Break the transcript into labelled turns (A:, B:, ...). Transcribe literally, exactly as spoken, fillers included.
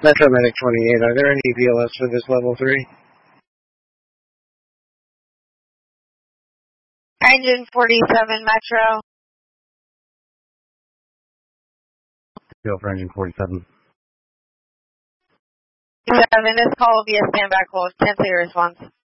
A: Metro Medic twenty-eight, are there any V L S for this level three?
B: Engine forty-seven, Metro.
A: Go for engine forty-seven.
B: Seven, this call will be a standby call with ten clear response.